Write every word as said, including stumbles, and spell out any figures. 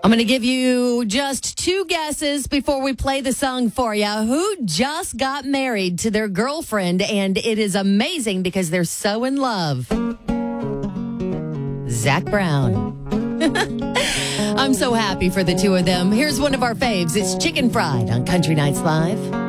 I'm going to give you just two guesses before we play the song for you. Who just got married to their girlfriend, and it is amazing because they're so in love? Zach Brown. I'm so happy for the two of them. Here's one of our faves. It's Chicken Fried on Country Nights Live.